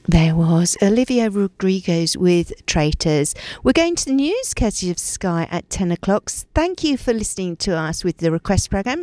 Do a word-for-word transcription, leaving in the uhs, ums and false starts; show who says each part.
Speaker 1: There was Olivia Rodrigo's with Traitors. We're going to the news, courtesy of Sky, at ten o'clock. Thank you for listening to us with the request programme.